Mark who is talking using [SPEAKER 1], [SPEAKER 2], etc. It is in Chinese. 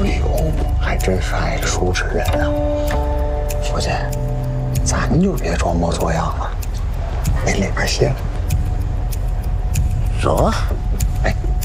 [SPEAKER 1] 哎呦，还真是爱书之人啊！父亲，咱就别装模作样了，那里边写了。
[SPEAKER 2] 走啊！